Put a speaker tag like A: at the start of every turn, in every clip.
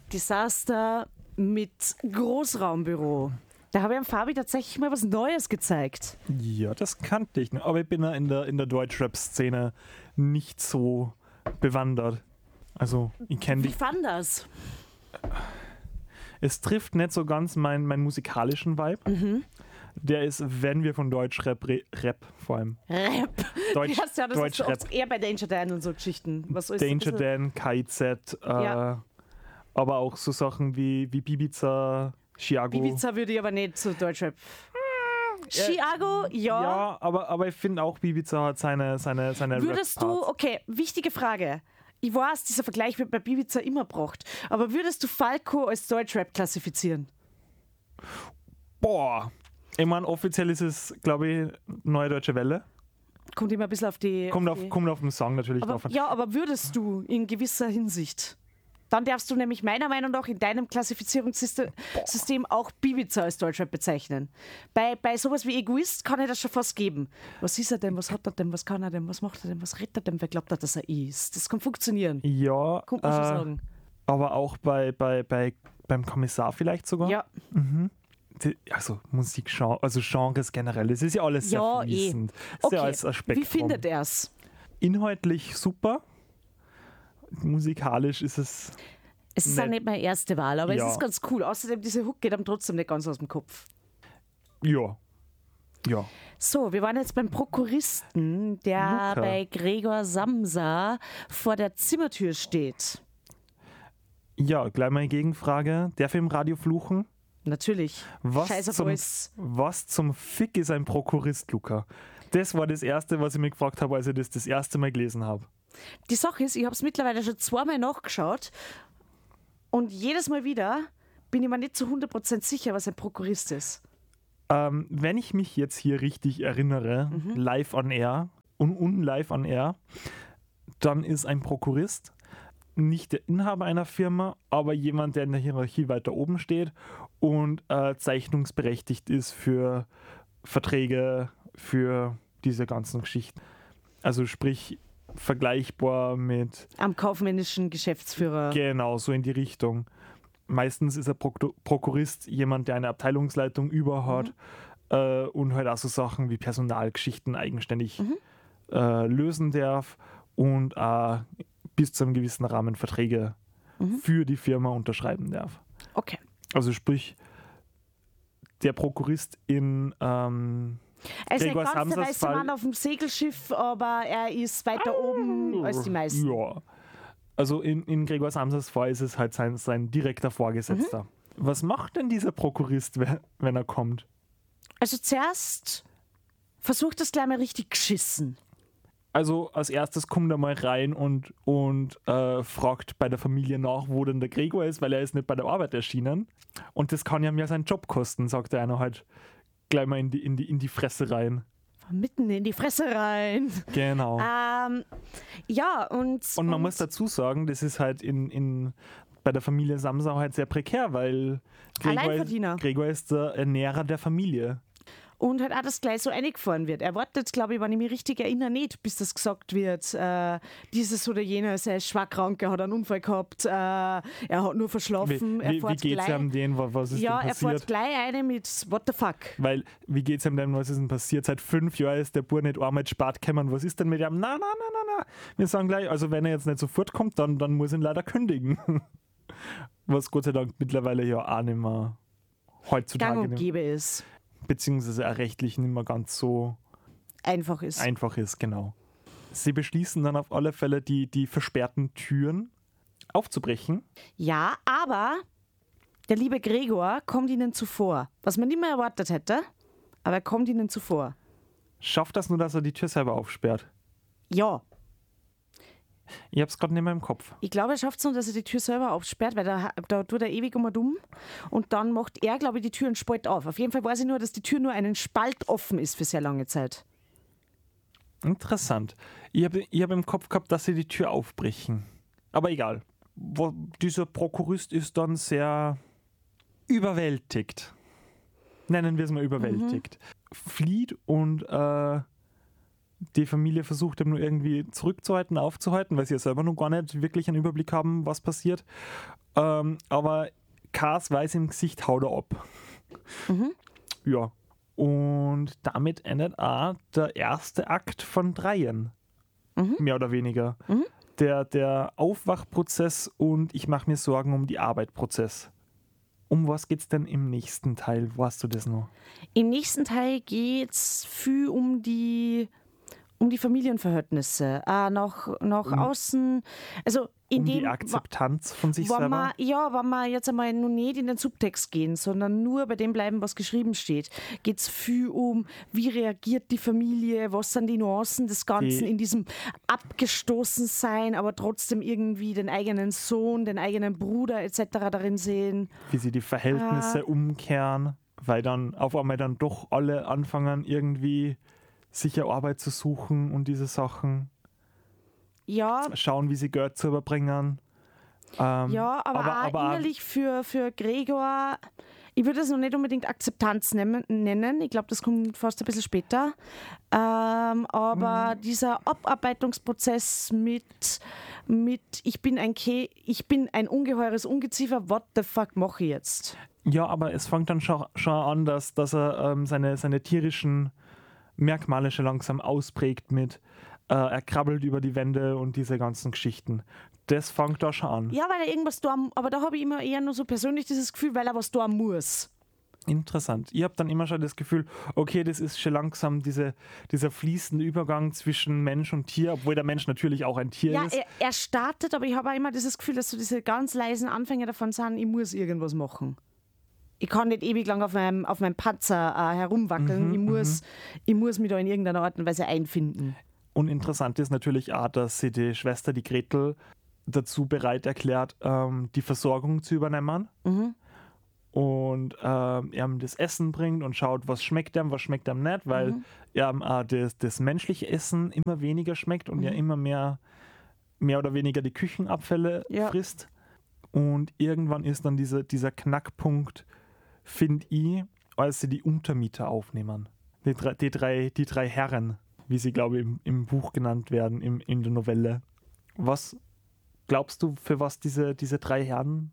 A: Desaster mit Großraumbüro. Da habe ich am Fabi tatsächlich mal was Neues gezeigt.
B: Ja, das kannte ich noch. Aber ich bin ja in der Deutschrap-Szene nicht so bewandert. Also, ich kenne
A: Wie
B: die.
A: fand das?
B: Es trifft nicht so ganz meinen musikalischen Vibe. Der ist, wenn wir von Deutschrap, Rap vor allem.
A: Rap.
B: Deutsch,
A: Ja, das hast du
B: Deutschrap.
A: oft eher bei Danger Dan und so Geschichten. Was ist
B: Danger Dan, KIZ,
A: Ja.
B: aber auch so Sachen wie Bibiza, Chiago.
A: Bibiza würde ich aber nicht zu Deutschrap. Chiago, ja.
B: Ja, aber ich finde auch, Bibiza hat seine
A: Würdest du,
B: Rap-Parts.
A: okay, wichtige Frage. Ich weiß, dieser Vergleich wird bei Bibiza immer gebracht. Aber würdest du Falco als Deutschrap klassifizieren?
B: Boah. Ich meine, offiziell ist es, glaube ich, Neue Deutsche Welle.
A: Kommt immer ein bisschen auf die...
B: Kommt
A: die-
B: auf den Song natürlich
A: aber,
B: drauf an.
A: ja, aber würdest du in gewisser Hinsicht, dann darfst du nämlich meiner Meinung nach in deinem Klassifizierungssystem auch Bibiza als Deutschrap bezeichnen. Bei sowas wie Egoist kann ich das schon fast geben. Was ist er denn, was hat er denn, was kann er denn, was macht er denn, was redet er denn, wer glaubt er, dass er ist? Das kann funktionieren.
B: Ja,
A: Kommt man schon sagen.
B: aber auch beim Kommissar vielleicht sogar.
A: Ja,
B: Also Musikgenre, also Genres generell, es ist ja alles sehr
A: Ja,
B: fließend. Es ist
A: okay.
B: ja alles ein Spektrum.
A: Wie findet er es?
B: Inhaltlich super. Musikalisch ist es.
A: Es ist auch
B: Nicht-
A: nicht meine erste Wahl, aber
B: Ja.
A: es ist ganz cool. Außerdem, diese Hook geht ihm trotzdem nicht ganz aus dem Kopf.
B: Ja. Ja.
A: So, wir waren jetzt beim Prokuristen, der
B: Luca.
A: bei Gregor Samsa vor der Zimmertür steht.
B: Ja, gleich mal eine Gegenfrage. Darf ich im Radio fluchen?
A: Natürlich. Scheiße Boys.
B: Was zum Fick ist ein Prokurist, Luca? Das war das Erste, was ich mir gefragt habe, als ich das erste Mal gelesen habe.
A: Die Sache ist, ich habe es mittlerweile schon zweimal nachgeschaut und jedes Mal wieder bin ich mir nicht zu 100% sicher, was ein Prokurist ist.
B: Wenn ich mich jetzt hier richtig erinnere, live on air und live on air, dann ist ein Prokurist nicht der Inhaber einer Firma, aber jemand, der in der Hierarchie weiter oben steht und zeichnungsberechtigt ist für Verträge, für diese ganzen Geschichten. Also sprich vergleichbar mit
A: Am kaufmännischen Geschäftsführer.
B: genau so in die Richtung. Meistens ist ein Prokurist jemand, der eine Abteilungsleitung über hat und halt auch so Sachen wie Personalgeschichten eigenständig lösen darf und bis zu einem gewissen Rahmen Verträge für die Firma unterschreiben darf.
A: Okay.
B: Also sprich, der Prokurist in
A: Er ist nicht
B: Gregor
A: ganz der
B: Samsas
A: weiße
B: Fall-
A: Mann auf dem Segelschiff, aber er ist weiter oben als die meisten.
B: Ja. Also in Gregor Samsas Fall ist es halt sein direkter Vorgesetzter. Was macht denn dieser Prokurist, wenn er kommt?
A: Also zuerst versucht das gleich mal richtig geschissen.
B: Also als erstes kommt er mal rein und fragt bei der Familie nach, wo denn der Gregor ist, weil er ist nicht bei der Arbeit erschienen. Und das kann ja mir seinen Job kosten, sagt der einer halt gleich mal in die Fresse rein.
A: Mitten in die Fresse rein.
B: Genau.
A: Ja, und
B: Und man muss dazu sagen, das ist halt bei der Familie Samsa halt sehr prekär, weil
A: Alleinverdiener.
B: Gregor ist der Ernährer der Familie.
A: Und halt auch, dass gleich so eingefahren wird. Er wartet, glaube ich, wenn ich mich richtig erinnere, nicht, bis das gesagt wird, dieses oder jenes, er ist schwer krank, er hat einen Unfall gehabt, er hat nur verschlafen.
B: Wie
A: fährt
B: geht's
A: gleich-
B: ihm denn? Was ist
A: Ja,
B: denn
A: er fährt
B: passiert?
A: gleich eine mit What the fuck.
B: Weil, wie geht's ihm denn? Was ist denn passiert? Seit 5 Jahren ist der Bub nicht einmal spät gekommen. Was ist denn mit ihm? Na. Wir sagen gleich, also wenn er jetzt nicht sofort kommt, dann muss ich ihn leider kündigen. Was Gott sei Dank mittlerweile ja auch nicht mehr heutzutage
A: Gang und
B: nicht,
A: gäbe ist.
B: beziehungsweise auch rechtlich nicht mehr ganz so
A: Einfach ist.
B: einfach ist, genau. Sie beschließen dann auf alle Fälle, die versperrten Türen aufzubrechen.
A: Ja, aber der liebe Gregor kommt ihnen zuvor. Was man nicht mehr erwartet hätte, aber er kommt ihnen zuvor.
B: Schafft das nur, dass er die Tür selber aufsperrt?
A: Ja,
B: Ich hab's gerade nicht mehr im Kopf.
A: ich glaube, er schafft es nur, dass er die Tür selber aufsperrt, weil da tut er ewig dumm. Und dann macht er, glaube ich, die Tür einen Spalt auf. Auf jeden Fall weiß ich nur, dass die Tür nur einen Spalt offen ist für sehr lange Zeit.
B: Interessant. Ich hab im Kopf gehabt, dass sie die Tür aufbrechen. Aber egal. Dieser Prokurist ist dann sehr überwältigt. Nennen wir es mal überwältigt. Flieht und die Familie versucht eben nur irgendwie zurückzuhalten, aufzuhalten, weil sie ja selber noch gar nicht wirklich einen Überblick haben, was passiert. Aber Kars weiß im Gesicht, haut er ab. Ja. Und damit endet auch der erste Akt von 3. Mehr oder weniger. Der Aufwachprozess und ich mache mir Sorgen um die Arbeit-Prozess. Um was geht's denn im nächsten Teil? Weißt du das noch?
A: Im nächsten Teil geht es viel um die Familienverhältnisse. Nach außen. Also in
B: die Akzeptanz von sich selber?
A: Wenn wir jetzt einmal nur nicht in den Subtext gehen, sondern nur bei dem bleiben, was geschrieben steht, geht es viel um, wie reagiert die Familie, was sind die Nuancen des Ganzen in diesem Abgestoßensein, aber trotzdem irgendwie den eigenen Sohn, den eigenen Bruder etc. darin sehen.
B: Wie sie die Verhältnisse umkehren, weil dann auf einmal dann doch alle anfangen, irgendwie sicher Arbeit zu suchen und diese Sachen.
A: Ja.
B: Schauen, wie sie Geld zu überbringen.
A: Aber innerlich für Gregor, ich würde es noch nicht unbedingt Akzeptanz nennen. Ich glaube, das kommt fast ein bisschen später. Aber dieser Abarbeitungsprozess mit ich bin ein ungeheures Ungeziefer, what the fuck mache ich jetzt?
B: Ja, aber es fängt dann schon an, dass er seine tierischen Merkmale schon langsam ausprägt mit er krabbelt über die Wände und diese ganzen Geschichten. Das fängt da schon an.
A: Ja, weil er irgendwas tun, aber da habe ich immer eher nur so persönlich dieses Gefühl, weil er was tun muss.
B: Interessant. Ich habe dann immer schon das Gefühl, okay, das ist schon langsam dieser fließende Übergang zwischen Mensch und Tier, obwohl der Mensch natürlich auch ein Tier ist.
A: Ja, er startet, aber ich habe auch immer dieses Gefühl, dass so diese ganz leisen Anfänge davon sind, ich muss irgendwas machen. Ich kann nicht ewig lang auf meinem Panzer herumwackeln. Ich muss mich da in irgendeiner Art und Weise einfinden.
B: Und interessant ist natürlich auch, dass sie die Schwester, die Gretel, dazu bereit erklärt, die Versorgung zu übernehmen. Und ihm das Essen bringt und schaut, was schmeckt ihm nicht, weil das menschliche Essen immer weniger schmeckt und ja immer mehr oder weniger die Küchenabfälle frisst. Und irgendwann ist dann dieser Knackpunkt, finde ich, als sie die Untermieter aufnehmen. Die drei Herren, wie sie, glaube ich, im Buch genannt werden, in der Novelle. Was glaubst du, für was diese 3 Herren?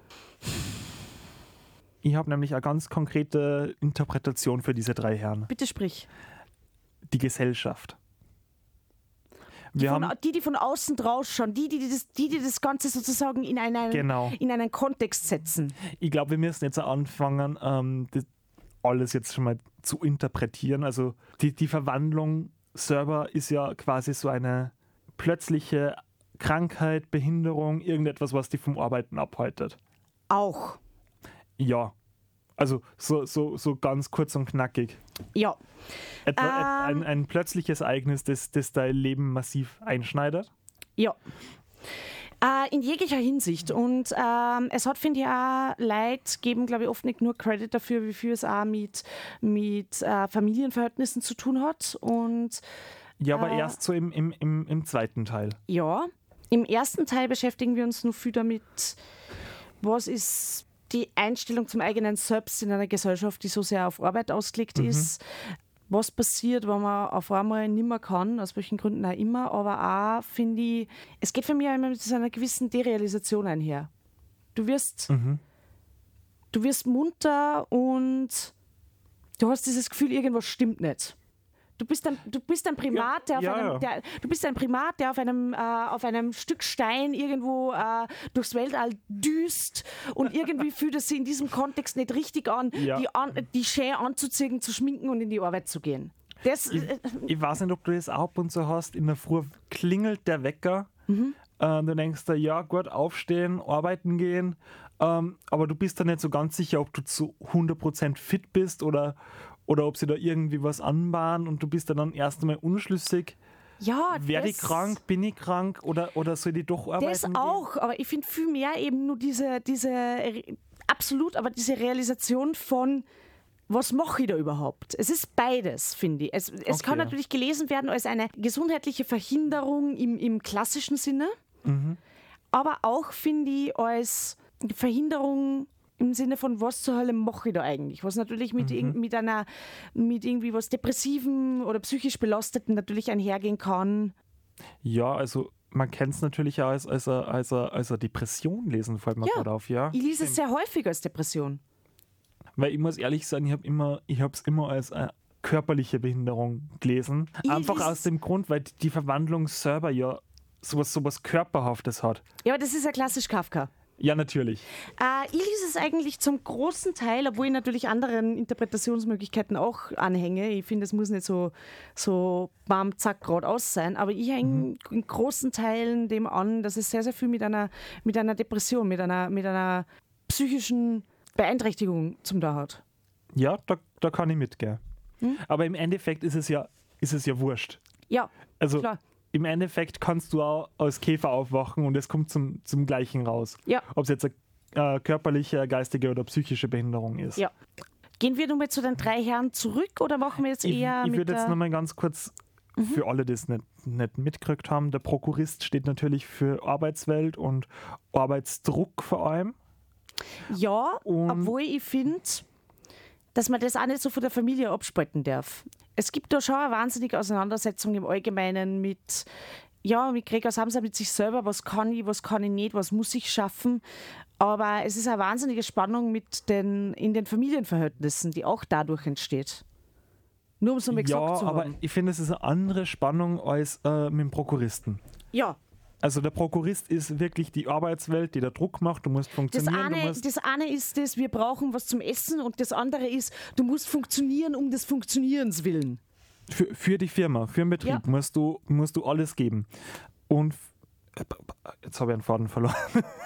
B: Ich habe nämlich eine ganz konkrete Interpretation für diese 3 Herren.
A: Bitte sprich.
B: Die Gesellschaft.
A: Die von außen draus schauen, die das Ganze sozusagen in einen Kontext setzen.
B: Ich glaube, wir müssen jetzt anfangen, das alles jetzt schon mal zu interpretieren. Also die Verwandlung selber ist ja quasi so eine plötzliche Krankheit, Behinderung, irgendetwas, was die vom Arbeiten abhaltet.
A: Auch.
B: Ja, also so ganz kurz und knackig.
A: Ja.
B: Ein plötzliches Ereignis, das dein Leben massiv einschneidet?
A: Ja. In jeglicher Hinsicht. Und es hat, finde ich, auch Leute geben, glaube ich, oft nicht nur Credit dafür, wie viel es auch mit Familienverhältnissen zu tun hat. Und,
B: ja, aber erst so im zweiten Teil.
A: Ja. Im ersten Teil beschäftigen wir uns nur viel damit, was ist die Einstellung zum eigenen Selbst in einer Gesellschaft, die so sehr auf Arbeit ausgelegt ist. Was passiert, wenn man auf einmal nicht mehr kann, aus welchen Gründen auch immer, aber auch, finde ich, es geht für mich auch immer mit so einer gewissen Derealisation einher. Du wirst munter und du hast dieses Gefühl, irgendwas stimmt nicht. Du bist ein Primat, der auf einem Stück Stein irgendwo durchs Weltall düst und irgendwie fühlt es sich in diesem Kontext nicht richtig an, die Schä anzuziehen, zu schminken und in die Arbeit zu gehen.
B: Ich weiß nicht, ob du das auch ab und zu hast. In der Früh klingelt der Wecker. Du denkst dir, ja gut, aufstehen, arbeiten gehen. Aber du bist dann nicht so ganz sicher, ob du zu 100% fit bist oder ob sie da irgendwie was anbahnen und du bist dann erst einmal unschlüssig.
A: Ja,
B: werde ich krank, bin ich krank oder soll ich doch arbeiten
A: Das auch, aber ich finde viel mehr eben nur diese Realisation von, was mache ich da überhaupt? Es ist beides, finde ich. Es kann natürlich gelesen werden als eine gesundheitliche Verhinderung im klassischen Sinne, aber auch, finde ich, als Verhinderung im Sinne von, was zur Hölle mache ich da eigentlich? Was natürlich mit irgendwie was Depressiven oder psychisch Belasteten natürlich einhergehen kann.
B: Ja, also man kennt es natürlich auch als Depression lesen, fällt mir gerade auf, ja.
A: Ich lese es sehr häufig als Depression.
B: Weil ich muss ehrlich sagen, ich habe es immer als körperliche Behinderung gelesen. Einfach aus dem Grund, weil die Verwandlung selber ja sowas Körperhaftes hat.
A: Ja, aber das ist ja klassisch Kafka.
B: Ja, natürlich.
A: Ich lese es eigentlich zum großen Teil, obwohl ich natürlich anderen Interpretationsmöglichkeiten auch anhänge. Ich finde, es muss nicht so bam, zack, geradeaus sein. Aber ich hänge in großen Teilen dem an, dass es sehr, sehr viel mit einer Depression, mit einer psychischen Beeinträchtigung zum da hat.
B: Ja, da kann ich mitgehen. Aber im Endeffekt ist es ja wurscht.
A: Ja,
B: also
A: klar.
B: Im Endeffekt kannst du auch als Käfer aufwachen und es kommt zum Gleichen raus.
A: Ja.
B: Ob es jetzt eine körperliche, geistige oder psychische Behinderung ist.
A: Ja. Gehen wir nun mal zu den 3 Herren zurück oder machen wir jetzt eher
B: Ich würde jetzt nochmal ganz kurz, für alle, die es nicht mitgekriegt haben, der Prokurist steht natürlich für Arbeitswelt und Arbeitsdruck vor allem.
A: Ja, obwohl ich finde, dass man das auch nicht so von der Familie abspalten darf. Es gibt da schon eine wahnsinnige Auseinandersetzung im Allgemeinen mit Gregor Samsa, mit sich selber, was kann ich nicht, was muss ich schaffen. Aber es ist eine wahnsinnige Spannung in den Familienverhältnissen, die auch dadurch entsteht. Nur um es nochmal gesagt zu haben.
B: Ja, aber ich finde, es ist eine andere Spannung als mit dem Prokuristen.
A: Ja.
B: Also der Prokurist ist wirklich die Arbeitswelt, die da Druck macht, du musst funktionieren.
A: Das eine ist das, wir brauchen was zum Essen, und das andere ist, du musst funktionieren um des Funktionierens willen.
B: Für die Firma, für den Betrieb musst du alles geben. Und jetzt habe ich einen Faden verloren.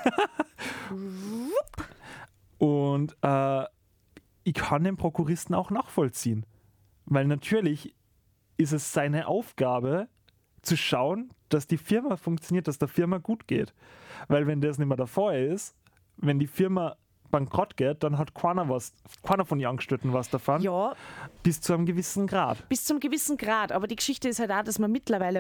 B: Und ich kann den Prokuristen auch nachvollziehen. Weil natürlich ist es seine Aufgabe, zu schauen, dass die Firma funktioniert, dass der Firma gut geht. Weil wenn das nicht mehr der Fall ist, wenn die Firma bankrott geht, dann hat keiner von den Angestellten was davon.
A: Ja.
B: Bis zu einem gewissen Grad.
A: Bis zum gewissen Grad. Aber die Geschichte ist halt auch, dass man mittlerweile